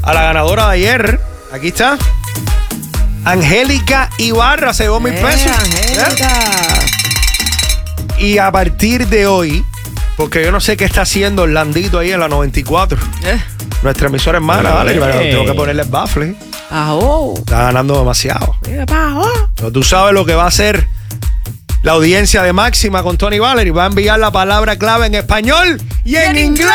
a la ganadora de ayer. Aquí está. Angélica Ibarra se llevó 1,000 pesos. Angélica. Y a partir de hoy, porque yo no sé qué está haciendo Orlandito ahí en la 94. Nuestra emisora hermana, ¿vale? Tengo que ponerle el baffle. Está ganando demasiado. Pero tú sabes lo que va a hacer la audiencia de Máxima con Tony Valery. Va a enviar la palabra clave en español y en inglés.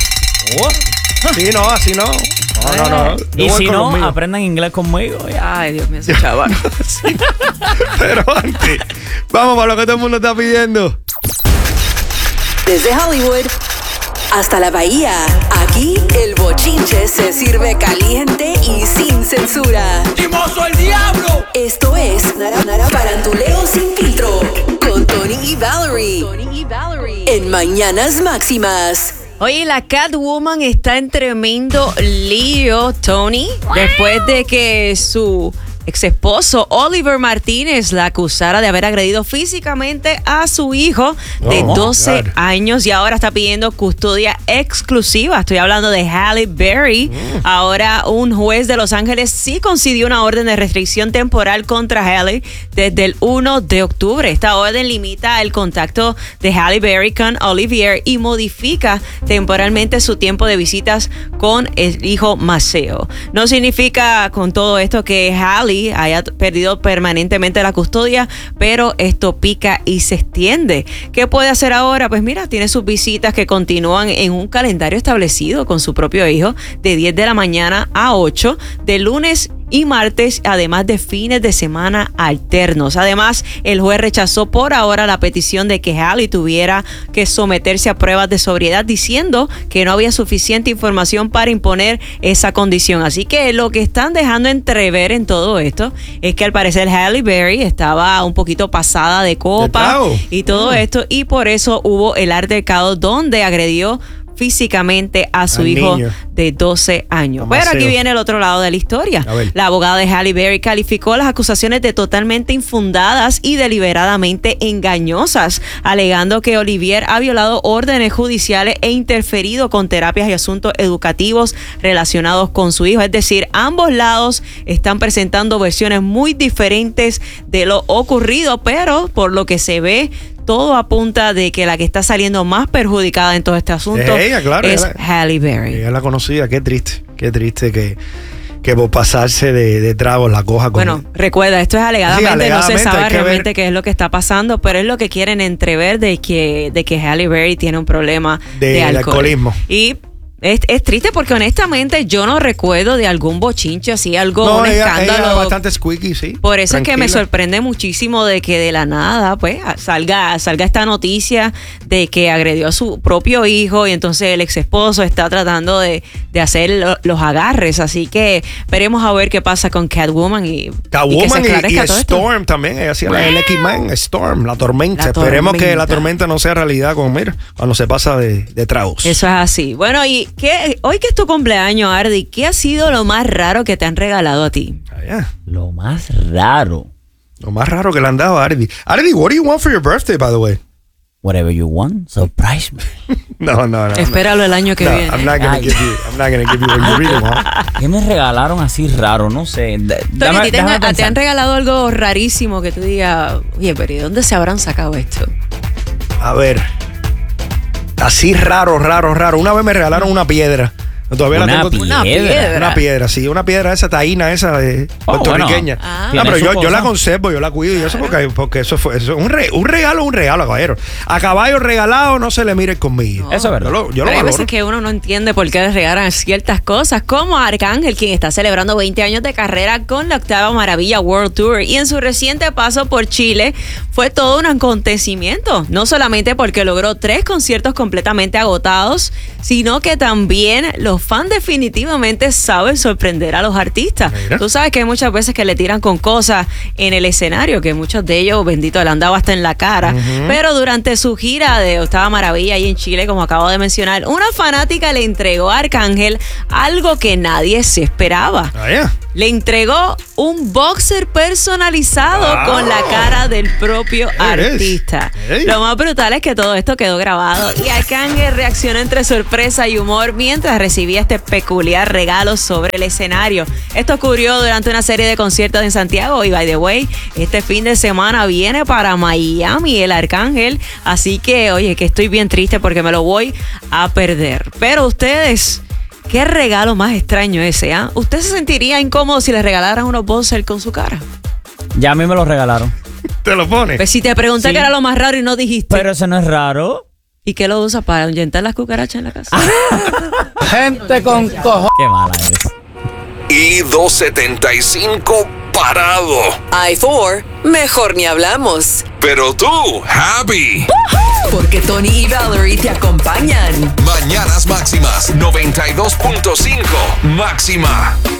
Sí, no, así no. No. Y si no, aprendan inglés conmigo. Ay, Dios mío, ese chaval. Sí. Pero antes, vamos para lo que todo el mundo está pidiendo. Desde Hollywood hasta la Bahía, aquí el bochinche se sirve caliente y sin censura. ¡Chimoso el diablo! Esto es Nara Faranduleo sin filtro con Tony y Valery. En Mañanas Máximas. Oye, la Catwoman está en tremendo lío, Tony, después de que su ex esposo Oliver Martínez la acusara de haber agredido físicamente a su hijo de 12 años y ahora está pidiendo custodia exclusiva. Estoy hablando de Halle Berry. Ahora un juez de Los Ángeles sí concedió una orden de restricción temporal contra Halle desde el 1 de octubre. Esta orden limita el contacto de Halle Berry con Olivier y modifica temporalmente su tiempo de visitas con el hijo Maceo. No significa con todo esto que Halle haya perdido permanentemente la custodia, pero esto pica y se extiende. ¿Qué puede hacer ahora? Pues mira, tiene sus visitas que continúan en un calendario establecido con su propio hijo de 10 de la mañana a 8, de lunes y martes, además de fines de semana alternos. Además, el juez rechazó por ahora la petición de que Halle tuviera que someterse a pruebas de sobriedad, diciendo que no había suficiente información para imponer esa condición. Así que lo que están dejando entrever en todo esto es que al parecer Halle Berry estaba un poquito pasada de copa y todo esto, y por eso hubo el altercado donde agredió físicamente a su hijo de 12 años. Pero aquí viene el otro lado de la historia. La abogada de Halle Berry calificó las acusaciones de totalmente infundadas y deliberadamente engañosas, alegando que Olivier ha violado órdenes judiciales e interferido con terapias y asuntos educativos relacionados con su hijo. Es decir, ambos lados están presentando versiones muy diferentes de lo ocurrido, pero por lo que se ve, todo apunta de que la que está saliendo más perjudicada en todo este asunto es Halle Berry. Ella la conocía, qué triste que por pasarse de tragos la coja con... Bueno, recuerda, esto es alegadamente, no se sabe realmente qué es lo que está pasando, pero es lo que quieren entrever de que Halle Berry tiene un problema de alcoholismo. Y es triste porque honestamente yo no recuerdo de algún bochinche así, un escándalo. Ella bastante squeaky, sí. Por eso es que me sorprende muchísimo de que de la nada pues salga esta noticia de que agredió a su propio hijo y entonces el ex esposo está tratando de hacer los agarres. Así que veremos a ver qué pasa con Catwoman y Storm también. Ella hacía el X-Man, Storm, la tormenta. Esperemos que la tormenta no sea realidad cuando se pasa de tragos. Eso es así. Bueno, y hoy que es tu cumpleaños, Ardi, ¿qué ha sido lo más raro que te han regalado a ti? Lo más raro. Lo más raro que le han dado a Ardi. Ardi, what do you want for your birthday, by the way? Whatever you want, surprise me. No. Espéralo el año que viene. I'm not gonna give you what you really want. ¿Qué me regalaron así raro? No sé. Tony, ¿te han regalado algo rarísimo que tú digas, oye, pero ¿y dónde se habrán sacado esto? A ver. Así raro. Una vez me regalaron una piedra. Todavía la tengo. Una piedra, sí. Una piedra esa taína, esa de puertorriqueña. Bueno. No, pero yo la conservo, yo la cuido y eso porque eso es un regalo, caballero. A caballo regalado no se le mire conmigo. Eso es verdad. Yo lo hay valoro. veces que uno no entiende por qué le regalan ciertas cosas, como Arcángel, quien está celebrando 20 años de carrera con la octava Maravilla World Tour, y en su reciente paso por Chile fue todo un acontecimiento, no solamente porque logró 3 conciertos completamente agotados, sino que también los fans definitivamente saben sorprender a los artistas. Mira. Tú sabes que hay muchas veces que le tiran con cosas en el escenario, que muchos de ellos, bendito, le han dado hasta en la cara. Pero durante su gira de Octava Maravilla ahí en Chile, como acabo de mencionar, una fanática le entregó a Arcángel algo que nadie se esperaba. le entregó un boxer personalizado con la cara del propio artista. Lo más brutal es que todo esto quedó grabado y Arcángel reaccionó entre sorpresa y humor mientras recibía este peculiar regalo sobre el escenario. Esto ocurrió durante una serie de conciertos en Santiago y, by the way, este fin de semana viene para Miami el Arcángel, así que, oye, que estoy bien triste porque me lo voy a perder. Pero ustedes, ¿qué regalo más extraño ese, ah? ¿Usted se sentiría incómodo si le regalaran unos boxers con su cara? Ya a mí me lo regalaron. ¿Te lo pones? Pues si te pregunté qué era lo más raro y no dijiste. Pero eso no es raro. ¿Y qué lo usa para ahuyentar las cucarachas en la casa? Gente con cojones. Qué mala eres. Y 275 parado. I4, mejor ni hablamos. Pero tú, happy. Porque Tony y Valerie te acompañan. Mañanas Máximas 92.5 Máxima.